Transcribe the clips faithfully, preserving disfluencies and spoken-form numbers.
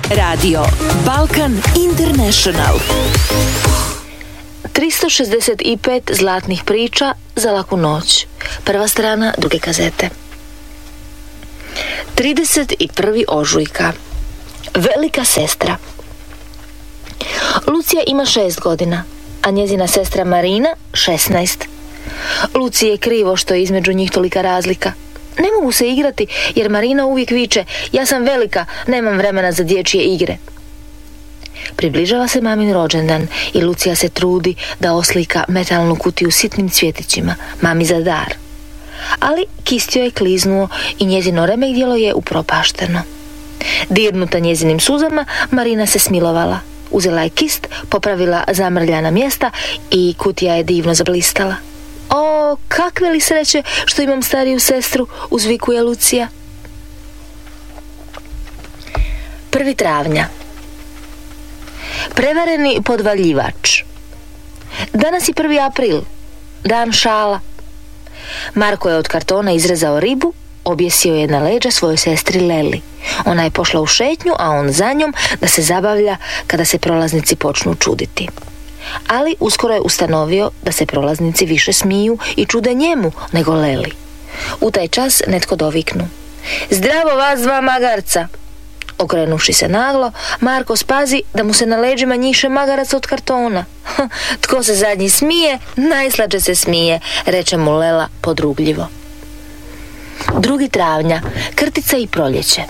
Radio Balkan International. tristo šezdeset pet zlatnih priča za laku noć. Prva strana druge kazete. trideset prvog ožujka. Velika sestra. Lucija ima šest godina, a njezina sestra Marina šesnaest. Luciji je krivo što je između njih tolika razlika. Ne mogu se igrati jer Marina uvijek viče: ja sam velika, nemam vremena za dječje igre. Približava se mamin rođendan i Lucija se trudi da oslika metalnu kutiju sitnim cvjetićima, mami za dar. Ali kist joj je kliznuo i njezino remegdjelo je upropašteno. Dirnuta njezinim suzama, Marina se smilovala. Uzela je kist, popravila zamrljana mjesta i kutija je divno zablistala. O, kakve li sreće što imam stariju sestru, uzvikuje Lucija. prvi travnja. Prevareni podvaljivač. Danas je prvi april, dan šala. Marko je od kartona izrezao ribu, objesio je na leđa svojoj sestri Leli. Ona je pošla u šetnju, a on za njom da se zabavlja kada se prolaznici počnu čuditi. Ali uskoro je ustanovio da se prolaznici više smiju i čude njemu nego Leli. U taj čas netko doviknu: zdravo vas dva magarca! Okrenuši se naglo, Marko spazi da mu se na leđima njiše magarac od kartona. Tko se zadnji smije, najslađe se smije, reče mu Lela podrugljivo. drugi travnja. Krtica i proljeće.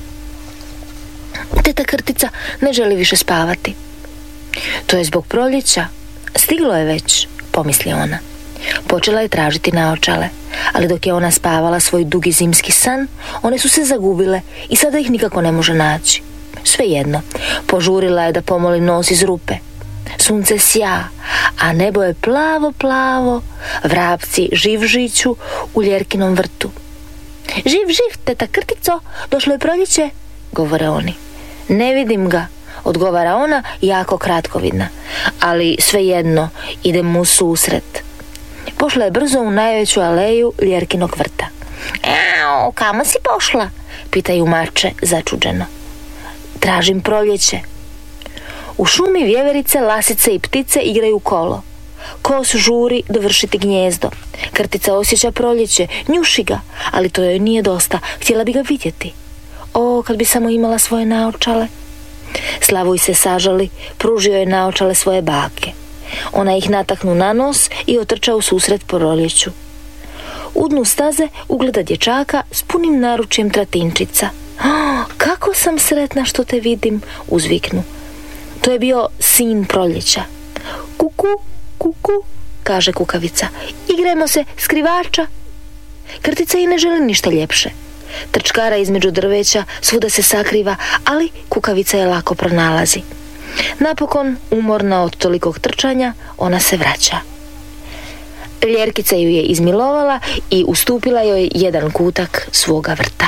Teta Krtica ne želi više spavati. To je zbog proljeća. Stiglo je već, pomisli ona. Počela je tražiti naočale, ali dok je ona spavala svoj dugi zimski san, one su se zagubile i sada ih nikako ne može naći. Svejedno, požurila je da pomoli nos iz rupe. Sunce sja, a nebo je plavo, plavo, vrapci živžiću u Ljerkinom vrtu. Živ, živ, teta Krtico, došlo je proljeće, govore oni. Ne vidim ga, odgovara ona, jako kratkovidna, ali svejedno idem mu susret. Pošla je brzo u najveću aleju Ljerkinog vrta. Eau, kamo si pošla? Pitaju mače začuđeno. Tražim proljeće. U šumi vjeverice, lasice i ptice igraju kolo. Kos žuri dovršiti gnjezdo. Krtica osjeća proljeće, njuši ga, ali to joj nije dosta, htjela bi ga vidjeti. O, kad bi samo imala svoje naočale. Slavoj se sažali, pružio je naočale svoje bake. Ona ih nataknu na nos i otrča u susret proljeću. U dnu staze ugleda dječaka s punim naručjem tratinčica. Oh, kako sam sretna što te vidim, uzviknu. To je bio sin proljeća. Kuku, kuku, kaže kukavica. Igrajmo se, skrivača. Krtica i ne želi ništa ljepše. Trčkara između drveća, svuda se sakriva, ali kukavica je lako pronalazi. Napokon, umorna od tolikog trčanja, ona se vraća. Ljerkica ju je izmilovala i ustupila joj jedan kutak svoga vrta.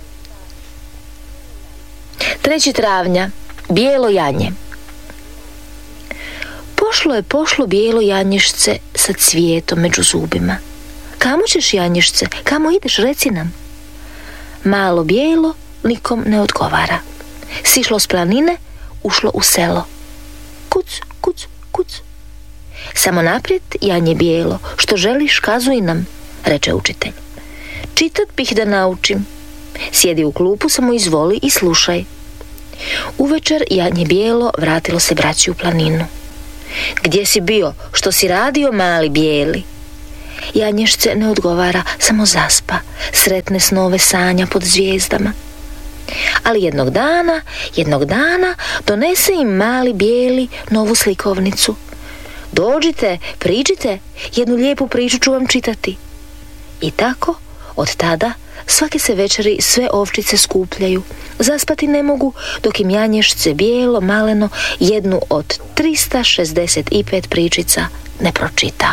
treći travnja. Bijelo janje. Pošlo je pošlo bijelo janješce sa cvijetom među zubima. Kamo ćeš, janješce? Kamo ideš, reci nam? Malo bijelo nikom ne odgovara. Sišlo s planine, ušlo u selo. Kuc, kuc, kuc. Samo naprijed, janje bijelo, što želiš, kazuj nam, reče učitelj. Čitat bih da naučim. Sjedi u klupu, samo izvoli i slušaj. Uvečer janje bijelo vratilo se braći u planinu. Gdje si bio, što si radio, mali bijeli? Janješce ne odgovara, samo zaspa, sretne snove sanja pod zvijezdama. Ali jednog dana, jednog dana donese im mali bijeli novu slikovnicu. Dođite, priđite, jednu lijepu priču ću vam čitati. I tako, od tada, svake se večeri sve ovčice skupljaju. Zaspati ne mogu, dok im janješce bijelo, maleno, jednu od tristo šezdeset pet pričica ne pročita.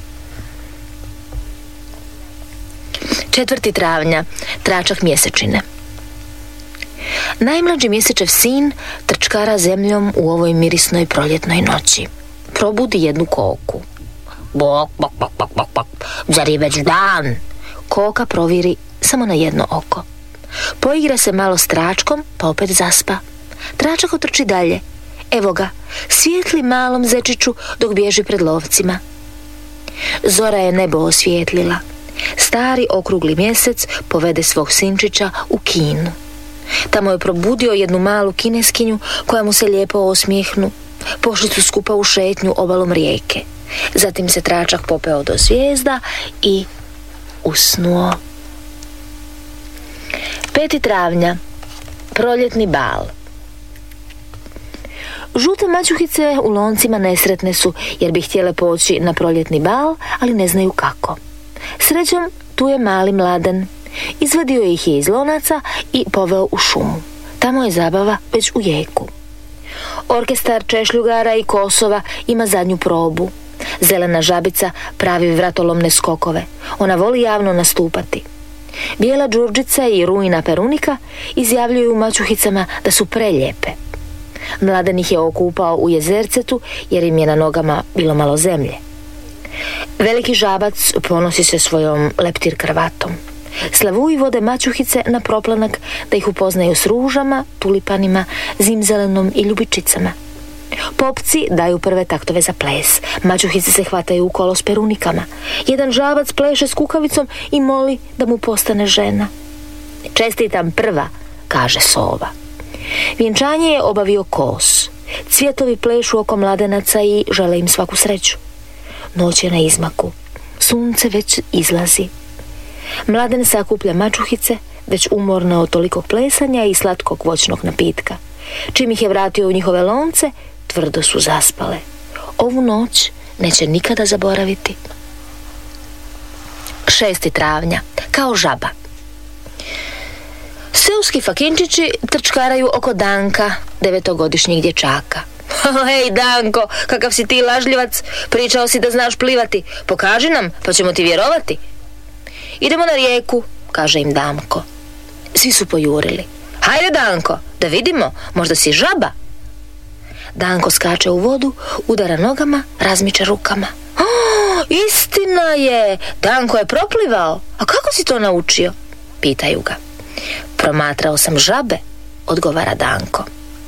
četvrtog travnja. Tračak mjesečine. Najmlađi mjesečev sin trčkara zemljom u ovoj mirisnoj proljetnoj noći. Probudi jednu koku. Bok, bok, bok, bok, bok, bok. Zar je već dan? Koka proviri samo na jedno oko. Poigra se malo s tračkom, pa opet zaspa. Tračak otrči dalje. Evo ga, svijetli malom zečiću dok bježi pred lovcima. Zora je nebo osvijetlila. Stari okrugli mjesec povede svog sinčića u Kinu. Tamo je probudio jednu malu kineskinju koja mu se lijepo osmijehnu. Pošli su skupa u šetnju obalom rijeke. Zatim se tračak popeo do zvijezda i usnuo. peti travnja. Proljetni bal. Žute maćuhice u loncima nesretne su jer bi htjele poći na proljetni bal, ali ne znaju kako. Srećom, tu je mali Mladen. Izvadio ih je iz lonaca i poveo u šumu. Tamo je zabava već u jeku. Orkestar češljugara i kosova ima zadnju probu. Zelena žabica pravi vratolomne skokove. Ona voli javno nastupati. Bijela Đurđica i Rujina Perunika izjavljuju maćuhicama da su prelijepe. Mladen ih je okupao u jezercetu jer im je na nogama bilo malo zemlje. Veliki žabac ponosi se svojom leptir kravatom. Slavuji vode maćuhice na proplanak da ih upoznaju s ružama, tulipanima, zimzelenom i ljubičicama. Popci daju prve taktove za ples. Maćuhice se hvataju u kolo s perunikama. Jedan žabac pleše s kukavicom i moli da mu postane žena. Čestitam prva, kaže sova. Vjenčanje je obavio kos. Cvjetovi plešu oko mladenaca i žele im svaku sreću. Noć je na izmaku. Sunce već izlazi. Mladen sakuplja mačuhice, već umorna od tolikog plesanja i slatkog voćnog napitka. Čim ih je vratio u njihove lonce, tvrdo su zaspale. Ovu noć neće nikada zaboraviti. šesti travnja. Kao žaba. Seoski fakinčići trčkaraju oko Danka, devetogodišnjeg dječaka. Hej Danko, kakav si ti lažljivac, pričao si da znaš plivati, pokaži nam pa ćemo ti vjerovati. Idemo na rijeku, kaže im Damko. Svi su pojurili. Hajde Danko, da vidimo, možda si žaba. Danko skače u vodu, udara nogama, razmiče rukama. Oh, istina je, Danko je proplivao. A kako si to naučio? Pitaju ga. Promatrao sam žabe, odgovara Danko.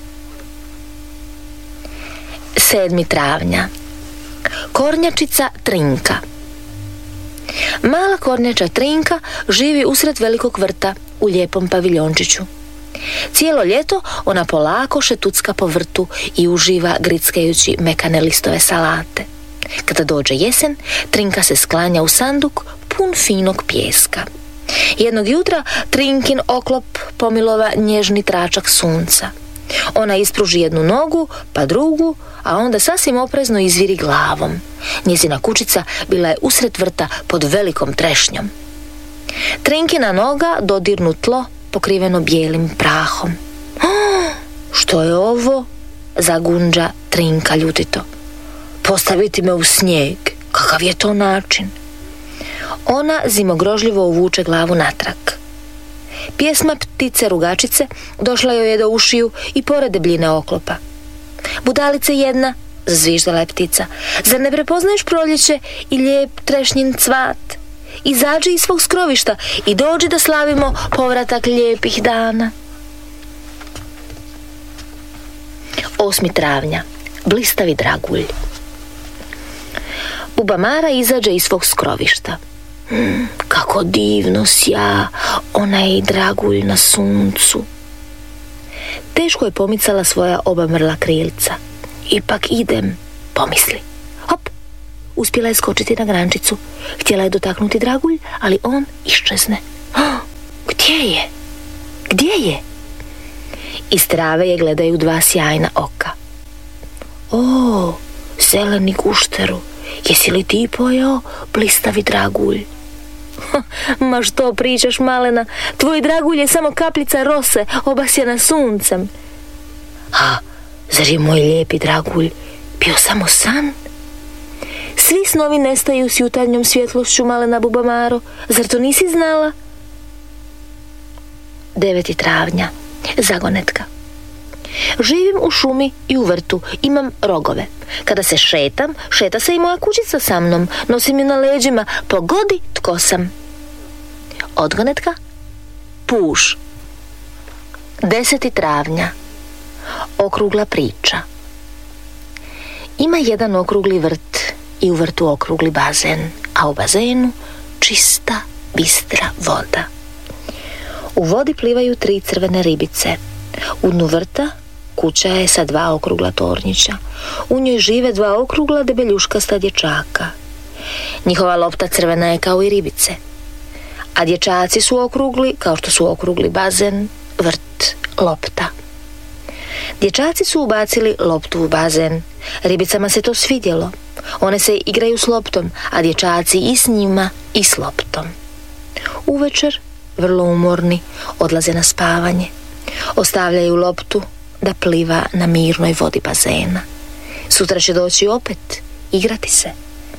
sedmi travnja. Kornjačica Trinka. Mala kornjača Trinka živi usred velikog vrta u lijepom paviljončiću. Cijelo ljeto ona polako šetucka po vrtu i uživa grickajući mekane listove salate. Kada dođe jesen, Trinka se sklanja u sanduk pun finog pijeska. Jednog jutra Trinkin oklop pomilova nježni tračak sunca. Ona ispruži jednu nogu, pa drugu, a onda sasvim oprezno izviri glavom. Njezina kućica bila je usred vrta pod velikom trešnjom. Trinkina noga dodirnu tlo pokriveno bijelim prahom. Oh, što je ovo? Zagunđa Trinka ljutito. Postaviti me u snijeg, kakav je to način? Ona zimogrožljivo uvuče glavu natrag. Pjesma ptice rugačice došla joj je do ušiju i pored debljine oklopa. Budalice jedna, zazviždala je ptica, zar ne prepoznaješ proljeće i lijep trešnjin cvat? Izađi iz svog skrovišta i dođi da slavimo povratak lijepih dana. osmi travnja. Blistavi dragulj. Buba Mara izađe iz svog skrovišta. Hmm, kako divno sja onaj dragulj na suncu. Teško je pomicala svoja oba mrla krilca. Ipak idem, pomisli. Hop, uspjela je skočiti na grančicu. Htjela je dotaknuti dragulj, ali on iščezne. Oh, gdje je? Gdje je? Iz trave je gledaju dva sjajna oka. O, zeleni gušteru, jesi li ti pojeo blistavi dragulj? Ma što pričaš, malena, tvoj dragulj je samo kapljica rose obasjena suncem. A, zar je moj lijepi dragulj bio samo san? Svi snovi nestaju s jutarnjom svjetlošću, malena Buba Maro, zar to nisi znala? deveti travnja. Zagonetka. Živim u šumi i u vrtu, imam rogove. Kada se šetam, šeta se i moja kućica sa mnom, nosim ju na leđima, pogodi tko sam. Odgonetka. Puž. deseti travnja. Okrugla priča. Ima jedan okrugli vrt i u vrtu okrugli bazen, a u bazenu čista, bistra voda. U vodi plivaju tri crvene ribice. U dnu vrta kuća je sa dva okrugla tornjića. U njoj žive dva okrugla debeljuškasta dječaka. Njihova lopta crvena je kao i ribice. A dječaci su okrugli kao što su okrugli bazen, vrt, lopta. Dječaci su ubacili loptu u bazen. Ribicama se to svidjelo. One se igraju s loptom, a dječaci i s njima i s loptom. Uvečer, vrlo umorni, odlaze na spavanje. Ostavljaju loptu da pliva na mirnoj vodi bazena. Sutra će doći opet, igrati se.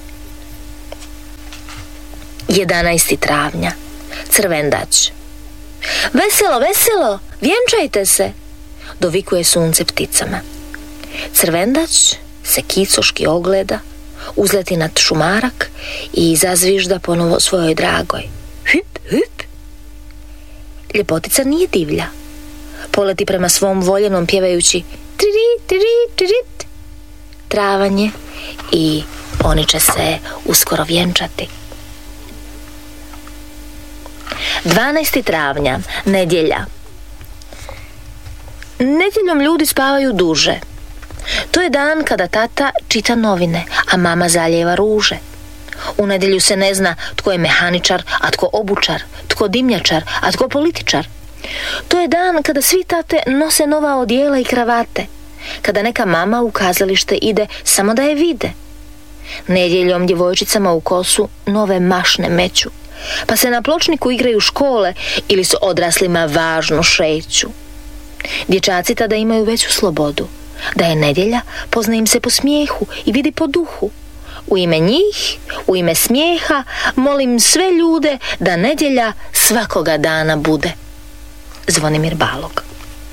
jedanaesti travnja. Crvendač. Veselo, veselo, vjenčajte se, dovikuje sunce pticama. Crvendač se kicoški ogleda, uzleti nad šumarak i zazvižda ponovo svojoj dragoj. Hüp, hüp. Ljepotica nije divlja. Poleti prema svom voljenom pjevajući triri, triri, tririt. Travanje i oni će se uskoro vjenčati. dvanaesti travnja. Nedjelja. Nedjeljom ljudi spavaju duže. To je dan kada tata čita novine, a mama zalijeva ruže. U nedjelju se ne zna tko je mehaničar, a tko obučar, tko dimnjačar, a tko političar. To je dan kada svi tate nose nova odijela i kravate, kada neka mama u kazalište ide samo da je vide. Nedjeljom djevojčicama u kosu nove mašne meću, pa se na pločniku igraju škole ili s odraslima važno šeću. Dječaci tada imaju veću slobodu. Da je nedjelja, pozna im se po smijehu i vidi po duhu. U ime njih, u ime smijeha, molim sve ljude da nedjelja svakoga dana bude. Zvonimir Balog.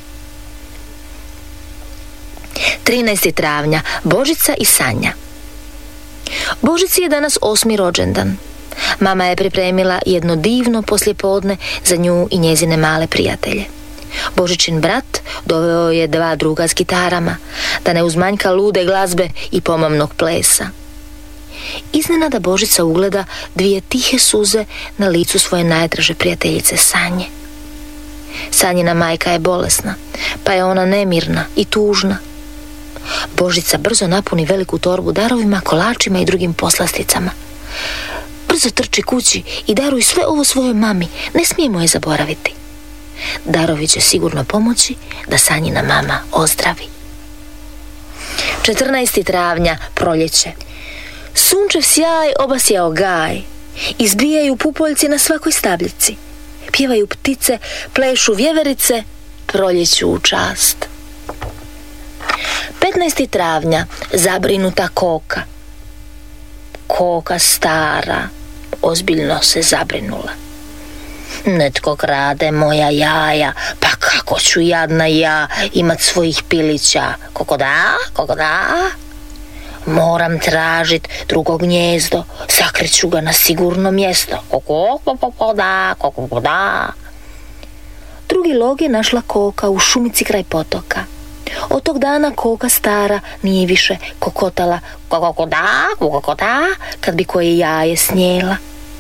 trinaesti travnja. Božica i Sanja. Božici je danas osmi rođendan. Mama je pripremila jedno divno poslijepodne za nju i njezine male prijatelje. Božićin brat doveo je dva druga s gitarama, da ne uzmanjka lude glazbe i pomamnog plesa. Iznenada Božica ugleda dvije tihe suze na licu svoje najdraže prijateljice Sanje. Sanjina majka je bolesna, pa je ona nemirna i tužna. Božica brzo napuni veliku torbu darovima, kolačima i drugim poslasticama. Brzo trči kući i daruj sve ovo svojoj mami, ne smijemo je zaboraviti. Darovi će sigurno pomoći da Sanjina mama ozdravi. četrnaesti travnja. Proljeće. Sunčev sjaj obasjao gaj. Izbijaju pupoljci na svakoj stabljici. Pjevaju ptice, plešu vjeverice, proljeću u čast. petnaesti travnja. Zabrinuta koka. Koka stara ozbiljno se zabrinula. Netko krade moja jaja, pa kako ću jadna ja imat svojih pilića? Kako da, kako da? Moram tražit drugo gnjezdo, sakriću ga na sigurno mjesto. Kako, kako da, kako da? Drugi log je našla koka u šumici kraj potoka. Od tog dana koka stara nije više kokotala kako da, kako da, kad bi koje jaje snijela.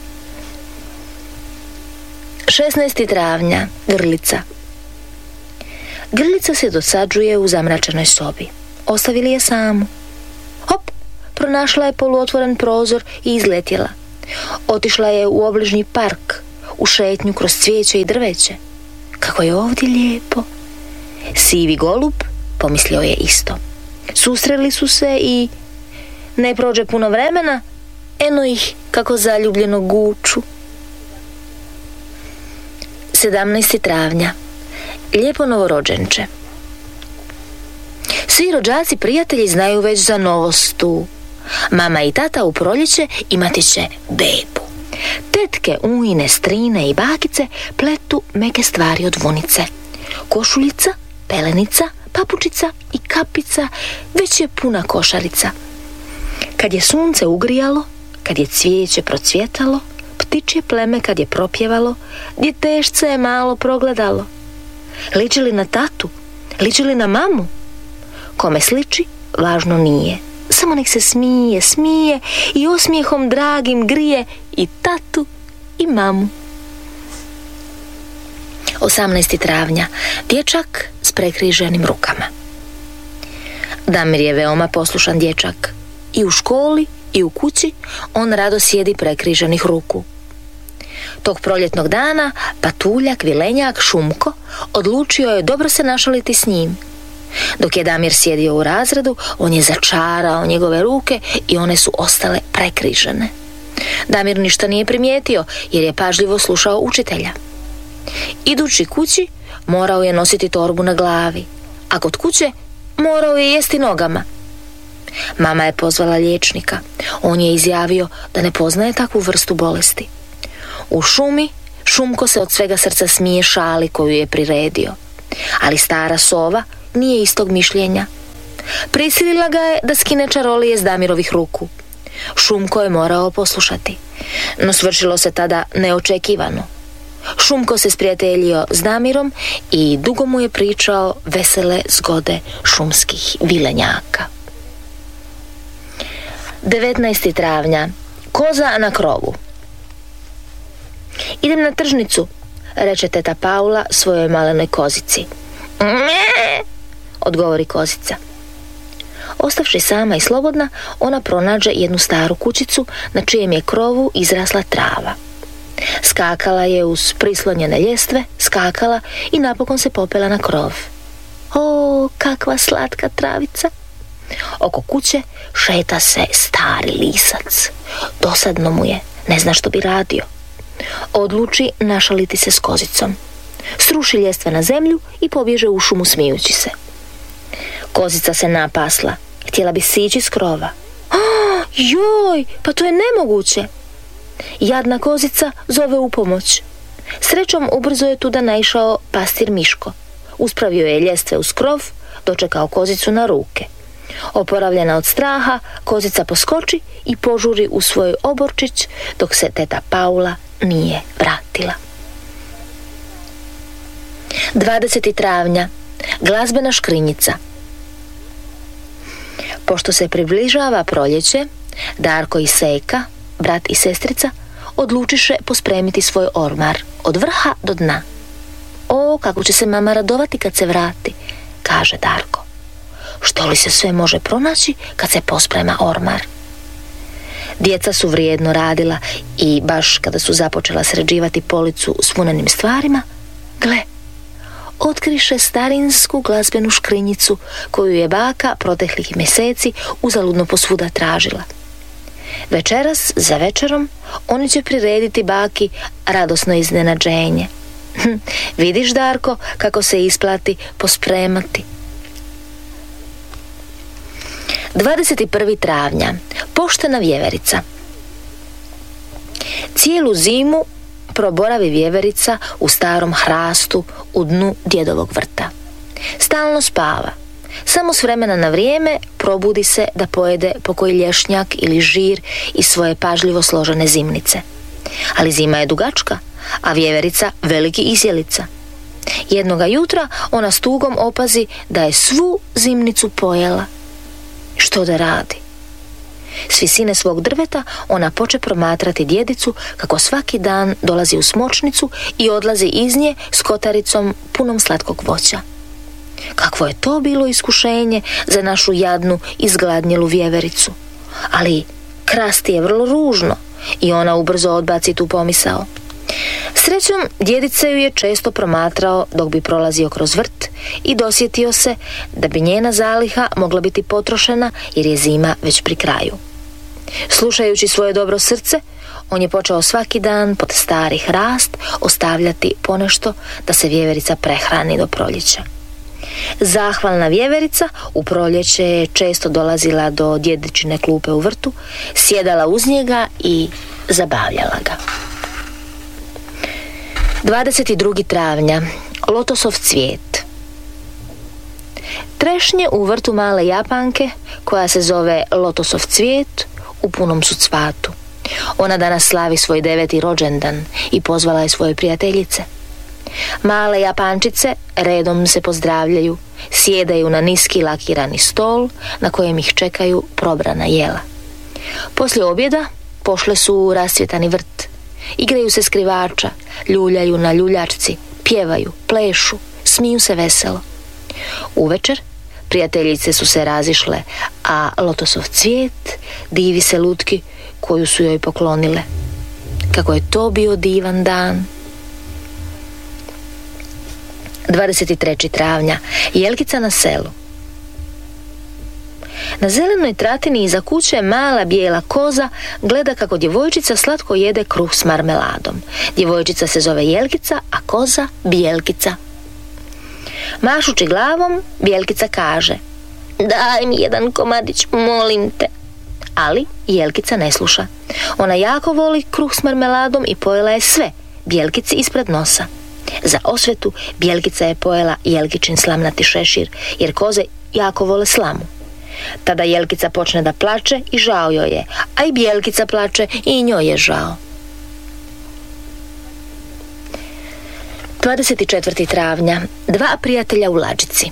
šesnaesti travnja. Grlica. Grlica se dosađuje u zamračenoj sobi. Ostavili je samu. Hop, pronašla je poluotvoren prozor i izletjela. Otišla je u obližnji park, u šetnju kroz cvijeće i drveće. Kako je ovdje lijepo. Sivi golub pomislio je isto. Susreli su se i ne prođe puno vremena, eno ih kako zaljubljeno guču. sedamnaesti travnja. Lijepo novorođenče. Svi rođaci prijatelji znaju već za novost tu. Mama i tata u proljeće imati će bebu. Tetke, ujine, strine i bakice pletu meke stvari od vunice. Košuljica, pelenica, papučica i kapica, već je puna košarica. Kad je sunce ugrijalo, kad je cvijeće procvjetalo, ptičje pleme kad je propjevalo, djetešce je malo progledalo. Liči li na tatu? Liči li na mamu? Kome sliči, važno nije. Samo nek se smije, smije i osmijehom dragim grije i tatu i mamu. osamnaestog travnja. Dječak s prekriženim rukama. Damir je veoma poslušan dječak. I u školi i u kući on rado sjedi prekriženih ruku. Tog proljetnog dana patuljak, vilenjak, Šumko odlučio je dobro se našaliti s njim. Dok je Damir sjedio u razredu, on je začarao njegove ruke i one su ostale prekrižene. Damir ništa nije primijetio jer je pažljivo slušao učitelja. Idući kući morao je nositi torbu na glavi, a kod kuće morao je jesti nogama. Mama je pozvala liječnika. On je izjavio da ne poznaje takvu vrstu bolesti. U šumi Šumko se od svega srca smije šali koju je priredio. Ali stara sova nije istog mišljenja. Prisilila ga je da skine čarolije s Damirovih ruku. Šumko je morao poslušati. No svršilo se tada neočekivano. Šumko se sprijateljio s Damirom i dugo mu je pričao vesele zgode šumskih vilenjaka. devetnaestog travnja. Koza na krovu. Idem na tržnicu, reče teta Paula svojoj malenoj kozici. Ne, odgovori kozica. Ostavši sama i slobodna, ona pronađe jednu staru kućicu na čijem je krovu izrasla trava. Skakala je uz prislonjene ljestve, skakala i napokon se popela na krov. O, kakva slatka travica! Oko kuće šeta se stari lisac. Dosadno mu je, ne zna što bi radio. Odluči našaliti se s kozicom. Sruši ljestve na zemlju i pobježe u šumu smijući se. Kozica se napasla. Htjela bi sići s krova. Oh, joj, pa to je nemoguće. Jadna kozica zove u pomoć. Srećom ubrzo je tuda naišao pastir Miško. Uspravio je ljestve uz krov, dočekao kozicu na ruke. Oporavljena od straha, kozica poskoči i požuri u svoj oborčić dok se teta Paula nije vratila. dvadesetog travnja. Glazbena škrinjica. Pošto se približava proljeće, Darko i Seka, brat i sestrica, odlučiše pospremiti svoj ormar od vrha do dna. O, kako će se mama radovati kad se vrati, kaže Darko. Što li se sve može pronaći kad se posprema ormar? Djeca su vrijedno radila i baš kada su započela sređivati policu s vunenim stvarima, gle, otkriše starinsku glazbenu škrinjicu koju je baka proteklih mjeseci uzaludno posvuda tražila. Večeras za večerom oni će prirediti baki radosno iznenađenje. Vidiš, Darko, kako se isplati pospremati. dvadesetog prvog travnja. Poštena vjeverica. Cijelu zimu proboravi vjeverica u starom hrastu u dnu djedovog vrta. Stalno spava. Samo s vremena na vrijeme probudi se da pojede pokoji lješnjak ili žir iz svoje pažljivo složene zimnice. Ali zima je dugačka, a vjeverica veliki izjelica. Jednoga jutra ona s tugom opazi da je svu zimnicu pojela. Što da radi? S visine svog drveta ona poče promatrati djedicu kako svaki dan dolazi u smočnicu i odlazi iz nje s kotaricom punom slatkog voća. Kakvo je to bilo iskušenje za našu jadnu izgladnjelu vjevericu. Ali krasti je vrlo ružno i ona ubrzo odbaci tu pomisao. Srećom, djedica ju je često promatrao dok bi prolazio kroz vrt i dosjetio se da bi njena zaliha mogla biti potrošena jer je zima već pri kraju. Slušajući svoje dobro srce, on je počeo svaki dan pod stari hrast ostavljati ponešto da se vjeverica prehrani do proljeća. Zahvalna vjeverica u proljeće je često dolazila do djedičine klupe u vrtu, sjedala uz njega i zabavljala ga. dvadesetog drugog travnja. Lotosov cvijet. Trešnje u vrtu male Japanke, koja se zove Lotosov cvijet, u punom su cvatu. Ona danas slavi svoj deveti rođendan i pozvala je svoje prijateljice. Male Japančice redom se pozdravljaju, sjedaju na niski lakirani stol na kojem ih čekaju probrana jela. Poslije objeda pošle su u rasvjetani vrt. Igraju se skrivača, ljuljaju na ljuljačci, pjevaju, plešu, smiju se veselo. Uvečer prijateljice su se razišle, a lotosov cvijet divi se lutki koju su joj poklonile. Kako je to bio divan dan. dvadeset trećeg travnja. Jelkica na selu. Na zelenoj tratini iza kuće mala bijela koza gleda kako djevojčica slatko jede kruh s marmeladom. Djevojčica se zove Jelkica, a koza Bijelkica. Mašući glavom, Bijelkica kaže: daj mi jedan komadić, molim te. Ali Jelkica ne sluša. Ona jako voli kruh s marmeladom i pojela je sve Bijelkici ispred nosa. Za osvetu Bijelkica je pojela Jelkičin slamnati šešir, jer koze jako vole slamu. Tada Jelkica počne da plače i žao joj je, a i Bijelkica plače i njoj je žao. dvadeset četvrtog travnja. Dva prijatelja u lađici.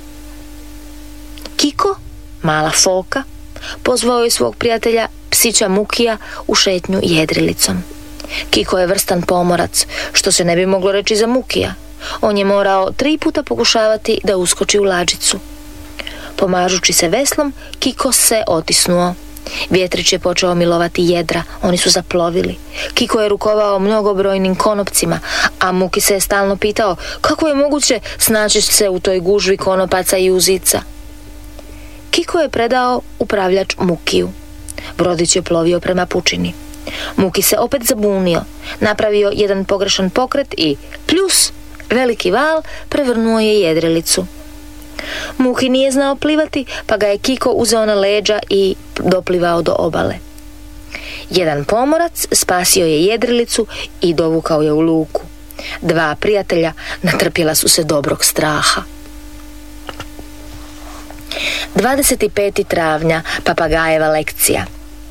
Kiko, mala foka, pozvao je svog prijatelja psića Mukija u šetnju jedrilicom. Kiko je vrstan pomorac, što se ne bi moglo reći za Mukija. On je morao tri puta pokušavati da uskoči u lađicu. Pomažući se veslom, Kiko se otisnuo. Vjetrić je počeo milovati jedra, oni su zaplovili. Kiko je rukovao mnogobrojnim konopcima, a Muki se je stalno pitao kako je moguće snaći se u toj gužvi konopaca i uzica. Kiko je predao upravljač Mukiju. Brodić je plovio prema pučini. Muki se opet zabunio, napravio jedan pogrešan pokret i pljus, veliki val prevrnuo je jedrilicu. Muki nije znao plivati, pa ga je Kiko uzeo na leđa i doplivao do obale. Jedan pomorac spasio je jedrilicu i dovukao je u luku. Dva prijatelja natrpjela su se dobrog straha. dvadeset petog travnja. Papagajeva lekcija.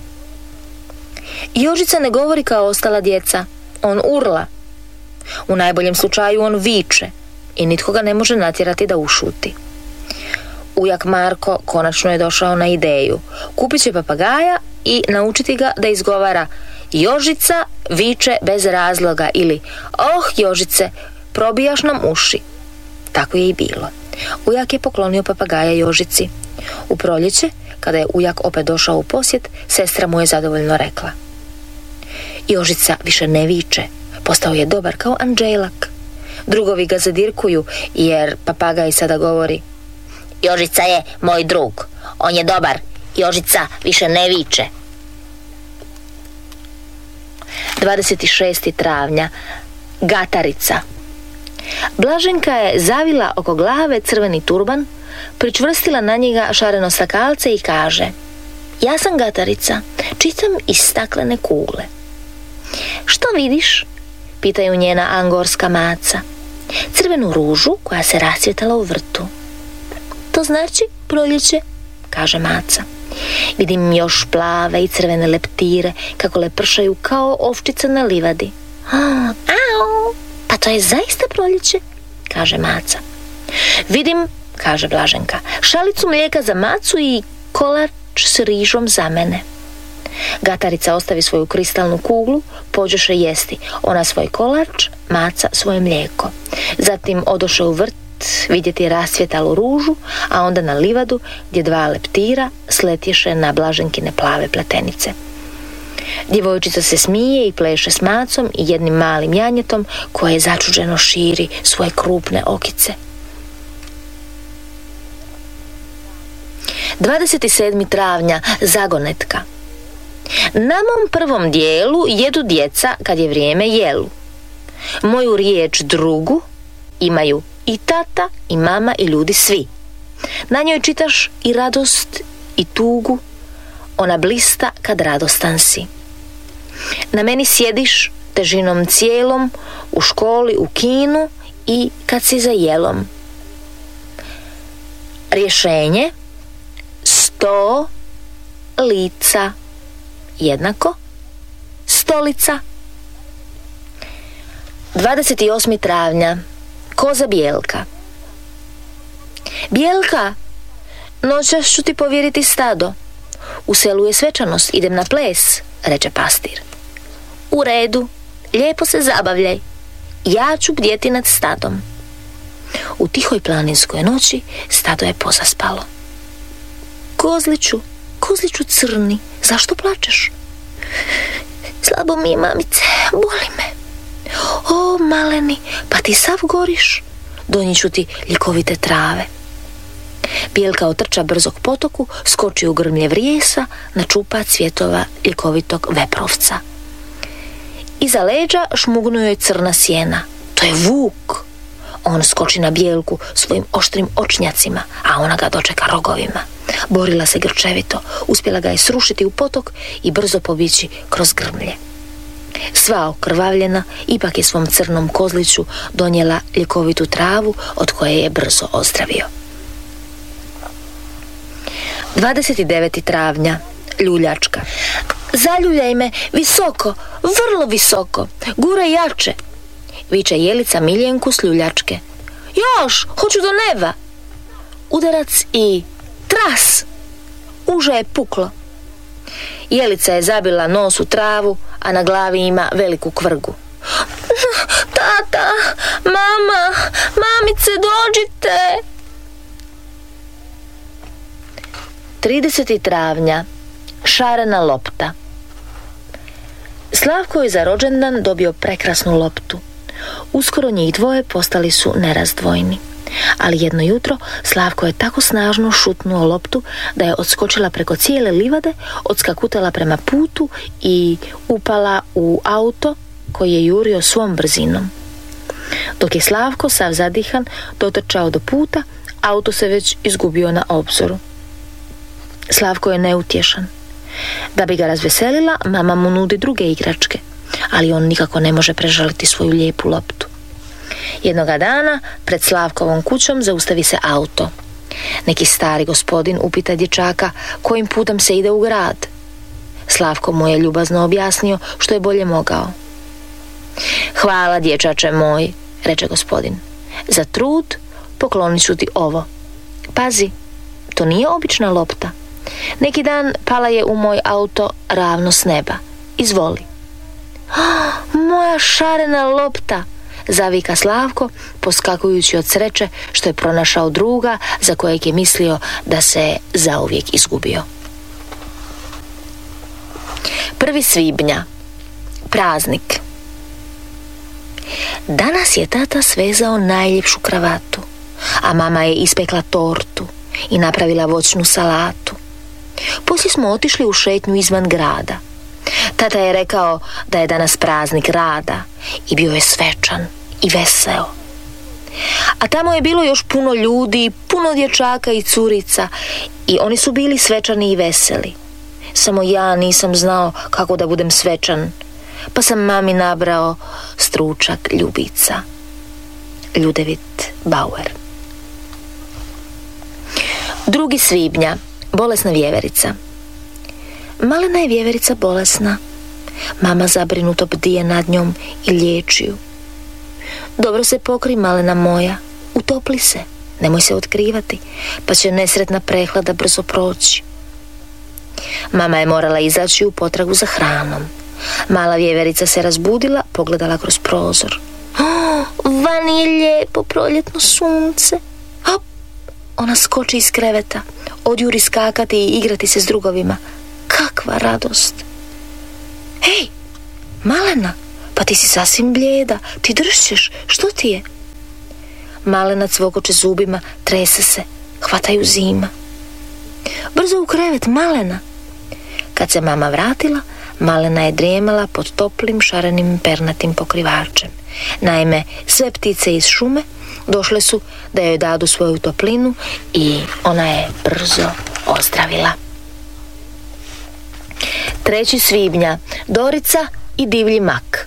Jožica ne govori kao ostala djeca, on urla. U najboljem slučaju on viče i nitko ga ne može natjerati da ušuti. Ujak Marko konačno je došao na ideju. Kupit će papagaja i naučiti ga da izgovara: Jožica viče bez razloga ili oh Jožice, probijaš nam uši. Tako je i bilo. Ujak je poklonio papagaja Jožici. U proljeće, kada je ujak opet došao u posjet, sestra mu je zadovoljno rekla: Jožica više ne viče, postao je dobar kao Anđelak. Drugovi ga zadirkuju jer papagaj sada govori: Jožica je moj drug, on je dobar, Jožica više ne viče. dvadeset šestog travnja. Gatarica. Blaženka je zavila oko glave crveni turban, pričvrstila na njega šareno stakalce i kaže: ja sam Gatarica, čitam iz staklene kugle. Što vidiš? Pitaju njena angorska maca. Crvenu ružu koja se rasvjetala u vrtu. To znači proljeće, kaže maca. Vidim još plave i crvene leptire kako lepršaju kao ovčica na livadi. Au, pa to je zaista proljeće, kaže maca. Vidim, kaže Blaženka, šalicu mlijeka za macu i kolač s rižom za mene. Gatarica ostavi svoju kristalnu kuglu, pođoše jesti, ona svoj kolač, maca svoje mlijeko. Zatim odoše u vrt vidjeti rasvjetalu ružu, a onda na livadu gdje dva leptira sletješe na Blaženkine plave pletenice. Djevojčica se smije i pleše s macom i jednim malim janjetom koje začuđeno širi svoje krupne okice. dvadeset sedmog travnja. Zagonetka. Na mom prvom dijelu jedu djeca kad je vrijeme jelu. Moju riječ drugu imaju i tata i mama i ljudi svi. Na njoj čitaš i radost i tugu, ona blista kad radostan si. Na meni sjediš težinom cijelom, u školi, u kinu i kad si za jelom. Rješenje: sto lica jednako stolica. dvadeset osmog travnja. Koza Bijelka. Bijelka, noćas ću ti povjeriti stado. U selu je svečanost, idem na ples, reče pastir. U redu, lijepo se zabavljaj. Ja ću bdjeti nad stadom. U tihoj planinskoj noći stado je pozaspalo. Kozliću, kozliću crni, zašto plačeš? Slabo mi je, mamice, boli me. O, maleni, pa ti sav goriš. Donijet ću ti ljekovite trave. Bijelka otrča brzo k potoku, skoči u grmlje vrijesa, načupa cvjetova ljekovitog veprovca. Iza leđa šmugnu joj crna sjena. To je vuk. On skoči na Bijelku svojim oštrim očnjacima, a ona ga dočeka rogovima. Borila se grčevito, uspjela ga je srušiti u potok i brzo pobjeći kroz grmlje. Sva okrvavljena, ipak je svom crnom kozliću donijela ljekovitu travu od koje je brzo ozdravio. dvadeset devetog travnja. Ljuljačka. Zaljuljaj me visoko, vrlo visoko, guraj jače, viče Jelica Miljenku s ljuljačke. Još, hoću do neba. Udarac i tras. Uže je puklo. Jelica je zabila nos u travu, a na glavi ima veliku kvrgu. Tata, mama, mamice, dođite. tridesetog travnja. Šarena lopta. Slavko je za rođendan dobio prekrasnu loptu. Uskoro njih dvoje postali su nerazdvojni. Ali jedno jutro Slavko je tako snažno šutnuo loptu da je odskočila preko cijele livade, odskakutala prema putu i upala u auto koji je jurio svom brzinom. Dok je Slavko sav zadihan dotrčao do puta, auto se već izgubio na obzoru. Slavko je neutješan. Da bi ga razveselila, mama mu nudi druge igračke, ali on nikako ne može prežaliti svoju lijepu loptu. Jednoga dana, pred Slavkovom kućom zaustavi se auto. Neki stari gospodin upita dječaka kojim putem se ide u grad. Slavko mu je ljubazno objasnio što je bolje mogao. Hvala, dječače moj, reče gospodin. Za trud poklonit ću ti ovo. Pazi, to nije obična lopta. Neki dan pala je u moj auto ravno s neba. Izvoli. Oh, moja šarena lopta, zavika Slavko, poskakujući od sreće što je pronašao druga za kojeg je mislio da se zauvijek izgubio. prvog svibnja. Praznik. Danas je tata svezao najljepšu kravatu, a mama je ispekla tortu i napravila voćnu salatu. Poslije smo otišli u šetnju izvan grada. Tata je rekao da je danas praznik rada i bio je svečan i veseo. A tamo je bilo još puno ljudi, puno dječaka i curica i oni su bili svečani i veseli. Samo ja nisam znao kako da budem svečan, pa sam mami nabrao stručak ljubica. Ljudevit Bauer. drugo svibnja. Bolesna vjeverica. Malena je vjeverica bolesna. Mama zabrinuto bdije nad njom i liječi ju. Dobro se pokri, malena moja, utopli se, nemoj se otkrivati, pa će nesretna prehlada brzo proći. Mama je morala izaći u potragu za hranom. Mala vjeverica se razbudila, pogledala kroz prozor. Oh, vani je lijepo proljetno sunce. Hop! Ona skoči iz kreveta, odjuri skakati i igrati se s drugovima. Kakva radost! Hej, Malena, pa ti si sasvim blijeda, ti dršćeš, što ti je? Malena cvokoče zubima, trese se, hvataju zima. Brzo u krevet, Malena! Kad se mama vratila, Malena je drijemala pod toplim šarenim pernatim pokrivačem. Naime, sve ptice iz šume došle su da joj dadu svoju toplinu i ona je brzo ozdravila. trećeg svibnja. Dorica i divlji mak.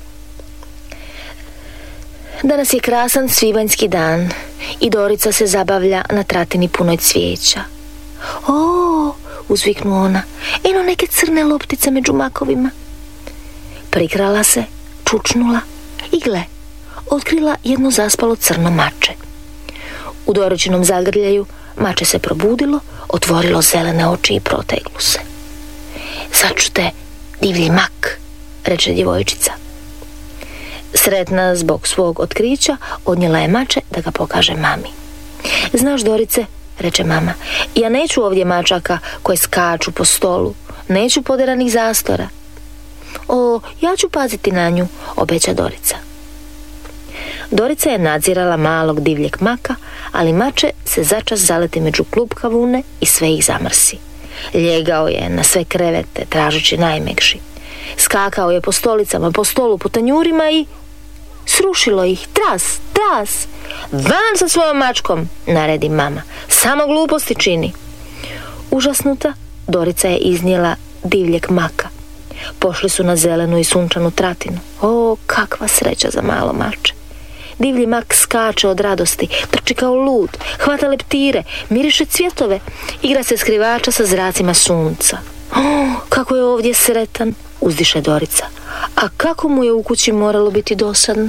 Danas je krasan svibanjski dan i Dorica se zabavlja na tratini punoj cvijeća. O, uzviknu ona, eno neke crne loptice među makovima. Prikrala se, čučnula i gle, otkrila jedno zaspalo crno mače. U Doričinom zagrljaju mače se probudilo, otvorilo zelene oči i proteglo se. Začute, divlji mak, reče djevojčica. Sretna zbog svog otkrića, odnijela je mače da ga pokaže mami. Znaš, Dorice, reče mama, ja neću ovdje mačaka koje skaču po stolu, neću poderanih zastora. O, ja ću paziti na nju, obeća Dorica. Dorica je nadzirala malog divljeg maka, ali mače se začas zaleti među klupka vune i sve ih zamrsi. Ljegao je na sve krevete, tražeći najmekši. Skakao je po stolicama, po stolu, po tanjurima i srušilo ih. Tras, tras! Van sa svojom mačkom, naredi mama. Samo gluposti čini. Užasnuta, Dorica je iznijela divljeg maka. Pošli su na zelenu i sunčanu tratinu. O, kakva sreća za malo mače. Divlji mak skače od radosti, trči kao lud, hvata leptire, miriše cvjetove, igra se skrivača sa zracima sunca. O, kako je ovdje sretan, uzdiše Dorica. A kako mu je u kući moralo biti dosadno?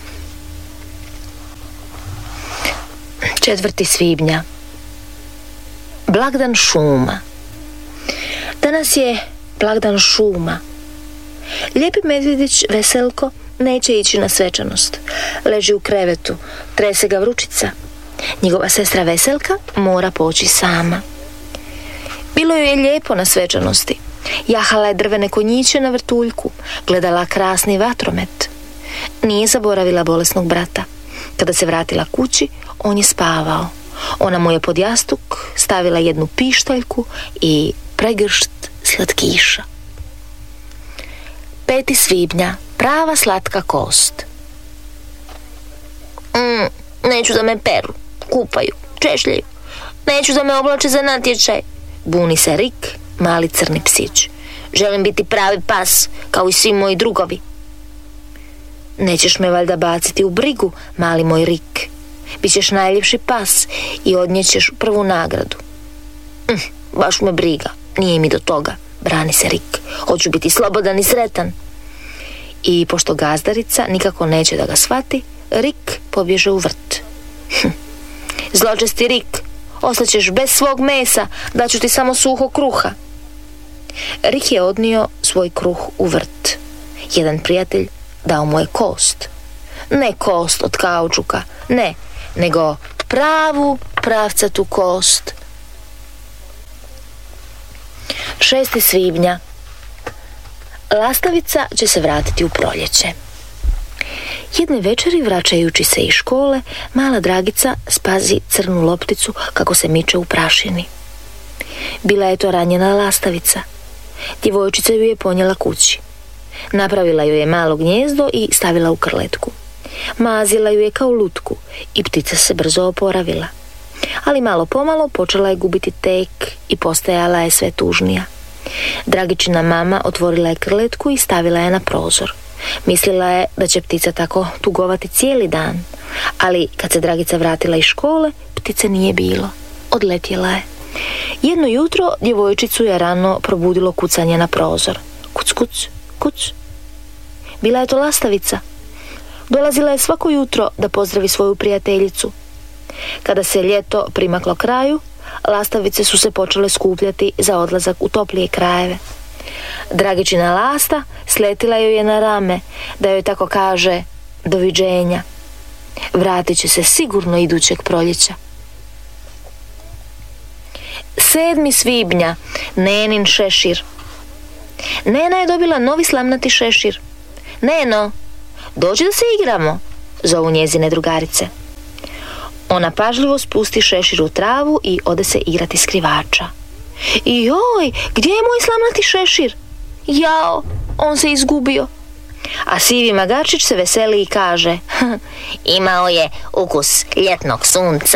četvrti svibnja. Blagdan šuma. Danas je blagdan šuma. Lijepi medvjedić Veselko neće ići na svečanost. Leži u krevetu, trese ga vrućica. Njegova sestra Veselka mora poći sama. Bilo joj je lijepo na svečanosti. Jahala je drvene konjiće na vrtuljku, gledala krasni vatromet. Nije zaboravila bolesnog brata. Kada se vratila kući, on je spavao. Ona mu je pod jastuk stavila jednu pištaljku i pregršt slatkiša. peti svibnja. Prava slatka kost. Mm, neću da me peru, kupaju, češljaju. Neću da me oblače za natječaj. Buni se Rik, mali crni psić. Želim biti pravi pas, kao i svi moji drugovi. Nećeš me valjda baciti u brigu, mali moj Rik. Bićeš najljepši pas i odnijećeš prvu nagradu. Mm, baš me briga, nije mi do toga, brani se Rik. Hoću biti slobodan i sretan. I pošto gazdarica nikako neće da ga shvati, Rik pobježe u vrt. Hm. Zločesti Rik, ostaćeš bez svog mesa, daću ti samo suho kruha. Rik je odnio svoj kruh u vrt. Jedan prijatelj dao mu je kost. Ne kost od kaučuka, ne, nego pravu pravcatu kost. šesti svibnja. Lastavica će se vratiti u proljeće. Jedne večeri, vraćajući se iz škole, mala Dragica spazi crnu lopticu kako se miče u prašini. Bila je to ranjena lastavica. Djevojčica ju je ponijela kući. Napravila ju je malo gnijezdo i stavila u krletku. Mazila ju je kao lutku i ptica se brzo oporavila. Ali malo pomalo počela je gubiti tek i postajala je sve tužnija. Dragičina mama otvorila je krletku i stavila je na prozor. Mislila je da će ptica tako tugovati cijeli dan, ali kad se Dragica vratila iz škole, ptice nije bilo. Odletjela je. Jedno jutro djevojčicu je rano probudilo kucanje na prozor. Kuc, kuc, kuc. Bila je to lastavica. Dolazila je svako jutro da pozdravi svoju prijateljicu. Kada se ljeto primaklo kraju, lastavice su se počele skupljati za odlazak u toplije krajeve. Dragičina lasta sletila joj je na rame, da joj tako kaže doviđenja. Vratit će se sigurno idućeg proljeća. sedmi svibnja. Nenin šešir. Nena je dobila novi slamnati šešir. Neno, dođi da se igramo, zovu njezine drugarice. Ona pažljivo spusti šešir u travu i ode se igrati skrivača. I joj, gdje je moj slamnati šešir? Jao, on se izgubio. A sivi magarčić se veseli i kaže: imao je ukus ljetnog sunca.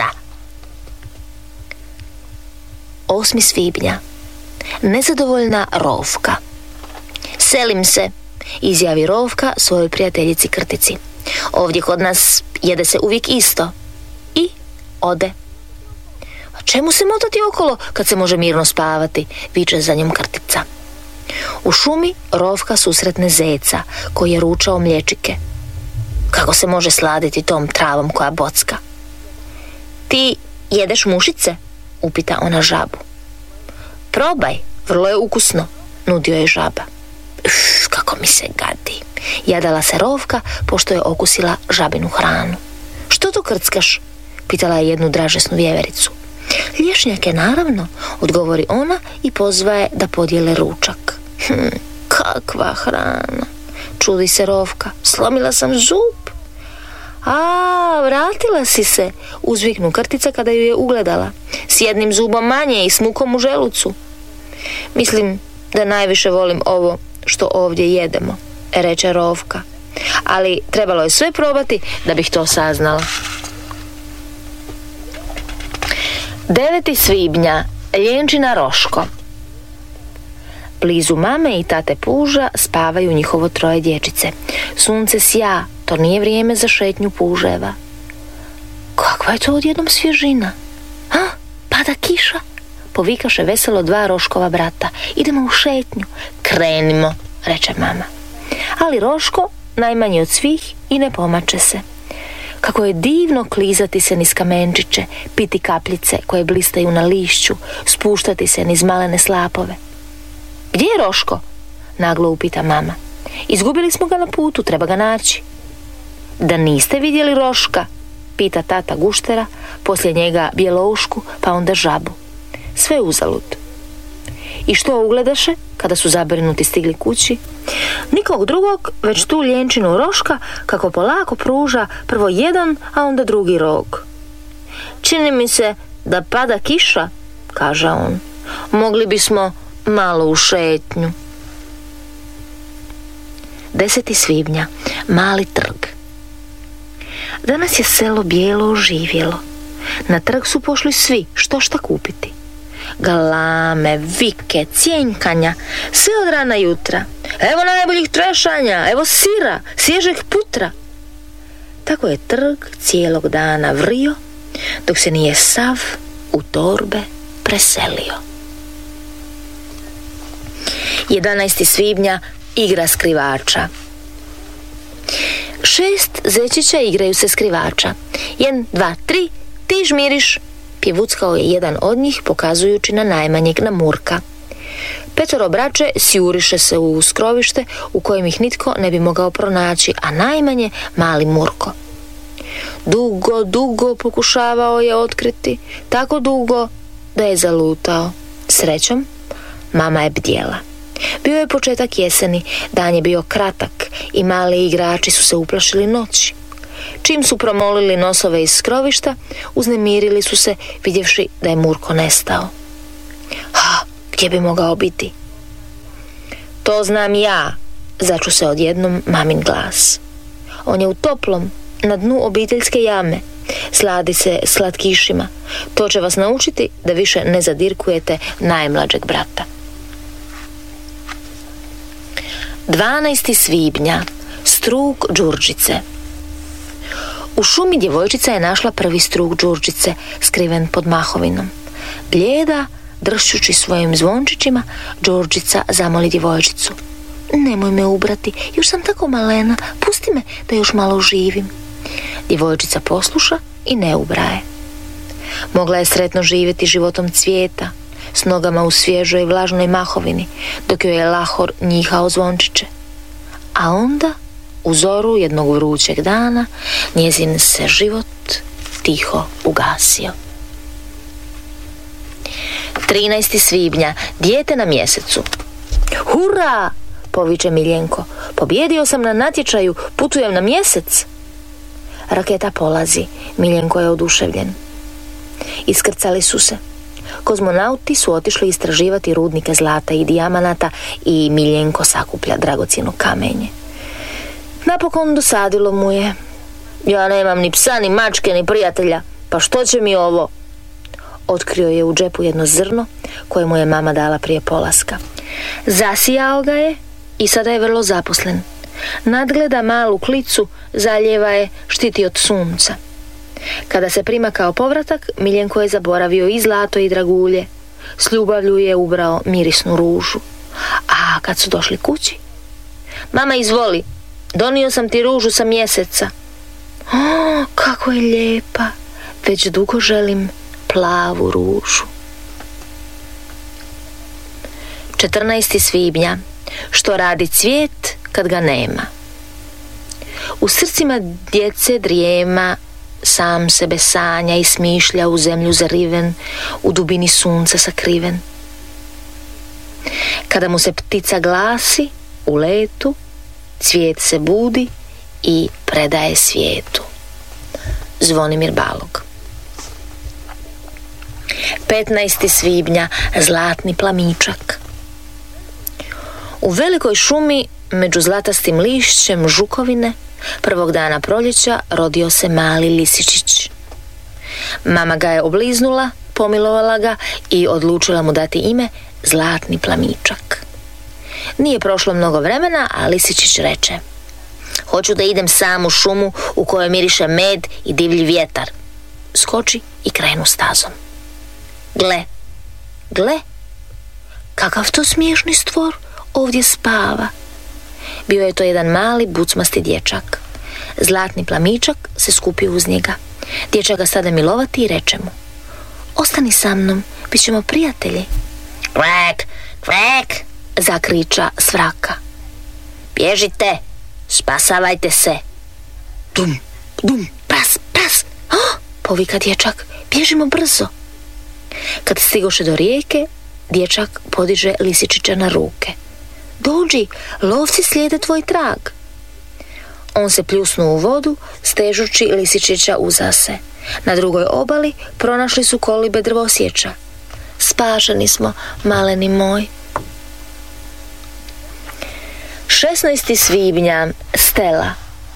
osmi svibnja. Nezadovoljna Rovka. Selim se, izjavi Rovka svojoj prijateljici Krtici. Ovdje kod nas jede se uvijek isto. I ode. A čemu se motati okolo kad se može mirno spavati, viče za njom Krtica. U šumi Rovka susretne zeca koji je ručao mliječike. kako se može sladiti tom travom koja bocka. Ti jedeš mušice? Upita ona žabu. Probaj, vrlo je ukusno, nudio je žaba. Uf, kako mi se gadi, jadala se Rovka pošto je okusila žabinu hranu. Što to krckaš? Pitala je jednu dražesnu vjevericu. Lješnjake, naravno, odgovori ona i pozvaje da podijele ručak. Hm, kakva hrana, čudi se Rovka, slomila sam zub. A, vratila si se, uzviknu Krtica kada ju je ugledala, s jednim zubom manje i s mukom u želucu. Mislim da najviše volim ovo što ovdje jedemo, reče Rovka, ali trebalo je sve probati da bih to saznala. deveti svibnja, Ljenčina Roško. Blizu mame i tate puža spavaju njihovo troje dječice. Sunce sja, to nije vrijeme za šetnju puževa. Kakva je to odjednom svježina? Ha, pada kiša? Povikaše veselo dva Roškova brata. Idemo u šetnju. Krenimo, reče mama. Ali Roško najmanji od svih i ne pomače se. Kako je divno klizati se niz kamenčiće, piti kapljice koje blistaju na lišću, spuštati se niz malene slapove. Gdje je Roško? Naglo upita mama. Izgubili smo ga na putu, treba ga naći. Da niste vidjeli Roška? Pita tata Guštera, poslije njega Bjeloušku, pa onda žabu. Sve uzalud. I što ugledaše kada su zabrinuti stigli kući? Nikog drugog, već tu Ljenčinu Roška, kako polako pruža prvo jedan, a onda drugi rog. Čini mi se da pada kiša, kaže on. Mogli bismo malo u šetnju. deseti svibnja, Mali trg. Danas je selo bijelo oživjelo. Na trg su pošli svi, što šta kupiti. Galame, vike, cjenjkanja, sve od rana jutra. Evo najboljih trešanja, evo sira, svježeg putra. Tako je trg cijelog dana vrio, dok se nije sav u torbe preselio. jedanaesti svibnja, igra skrivača. Šest zečića igraju se skrivača. Jedan, dva, tri, ti žmiriš, pjevuckao je jedan od njih pokazujući na najmanjeg, na Murka. Petoro braće sjuriše se u skrovište u kojem ih nitko ne bi mogao pronaći, a najmanje mali Murko. Dugo, dugo pokušavao je otkriti, tako dugo da je zalutao. Srećom, mama je bdjela. Bio je početak jeseni, dan je bio kratak i mali igrači su se uplašili noći. Čim su promolili nosove iz skrovišta, uznemirili su se vidjevši da je Murko nestao. Ha, gdje bi mogao biti? To znam ja, začu se odjednom mamin glas. On je u toplom, na dnu obiteljske jame. Sladi se slatkišima. To će vas naučiti da više ne zadirkujete najmlađeg brata. dvanaesti svibnja, strug Đurđice. U šumi djevojčica je našla prvi strug Đurđice, skriven pod mahovinom. Blijeda, dršćući svojim zvončićima, Đurđica zamoli djevojčicu. Nemoj me ubrati, još sam tako malena, pusti me da još malo živim. Djevojčica posluša i ne ubraje. Mogla je sretno živjeti životom cvijeta, s nogama u svježoj vlažnoj mahovini, dok joj je Lahor njihao zvončiće. A onda, u zoru jednog vrućeg dana, njezin se život tiho ugasio. trinaesti svibnja, dijete na mjesecu. Hurra! Poviče Miljenko. Pobjedio sam na natječaju, putujem na mjesec. Raketa polazi, Miljenko je oduševljen. Iskrcali su se. Kozmonauti su otišli istraživati rudnike zlata i dijamanata i Miljenko sakuplja dragocjeno kamenje. Napokon dosadilo mu je. Ja nemam ni psa, ni mačke, ni prijatelja, pa što će mi ovo? Otkrio je u džepu jedno zrno koje mu je mama dala prije polaska. Zasijao ga je i sada je vrlo zaposlen. Nadgleda malu klicu, zaljeva je, štiti od sunca. Kada se prima kao povratak, Miljenko je zaboravio i zlato i dragulje. S ljubavlju je ubrao mirisnu ružu. A kad su došli kući? Mama, izvoli, donio sam ti ružu sa mjeseca. O, kako je lijepa, već dugo želim plavu ružu. četrnaesti svibnja. Što radi cvijet kad ga nema? U srcima djece drijema, sam sebe sanja i smišlja u zemlju zariven, u dubini sunca sakriven. Kada mu se ptica glasi u letu, cvijet se budi i predaje svijetu. Zvonimir Balog. petnaesti svibnja. Zlatni plamičak. U velikoj šumi među zlatastim lišćem žukovine prvog dana proljeća rodio se mali lisičić. Mama ga je obliznula, pomilovala ga i odlučila mu dati ime Zlatni plamičak. Nije prošlo mnogo vremena, a lisičić reče: hoću da idem sam u šumu u kojoj miriše med i divlji vjetar. Skoči i krenu stazom. Gle, gle, kakav to smiješni stvor ovdje spava. Bio je to jedan mali bucmasti dječak. Zlatni plamičak se skupio uz njega. Dječak ga sada milovati i reče mu: ostani sa mnom, bit ćemo prijatelji. Kvek, kvek, zakriča s vraka. Bježite, spasavajte se. Dum, dum, pras, pras. Oh, povika dječak, bježimo brzo. Kad stigoše do rijeke, dječak podiže lisičića na ruke. Dođi, lovci slijede tvoj trag. On se pljusnuo u vodu, stežući lisičića uza se. Na drugoj obali pronašli su kolibe drvosječa. Spašeni smo, maleni moj. šesnaesti svibnja. Stela.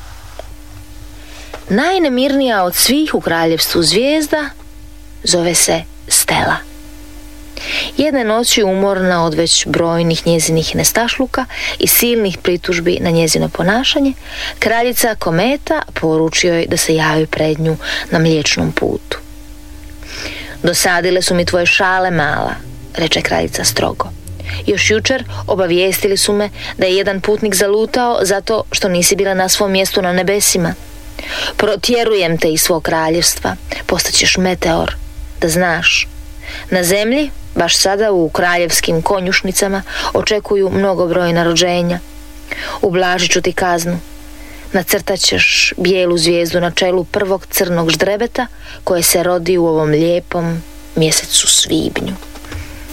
Najnemirnija od svih u kraljevstvu zvijezda zove se Stela. Jedne noći, umorna od već brojnih njezinih nestašluka i silnih pritužbi na njezino ponašanje, kraljica Kometa poručio joj da se javi pred nju na Mliječnom putu. Dosadile su mi tvoje šale, mala, reče kraljica strogo. Još jučer obavijestili su me da je jedan putnik zalutao zato što nisi bila na svom mjestu na nebesima. Protjerujem te iz svog kraljevstva, postaćeš meteor, da znaš. Na zemlji, baš sada u kraljevskim konjušnicama, očekuju mnogobrojna rođenja. Ublažit ću ti kaznu. Nacrtat ćeš bijelu zvijezdu na čelu prvog crnog ždrebeta koje se rodi u ovom lijepom mjesecu svibnju.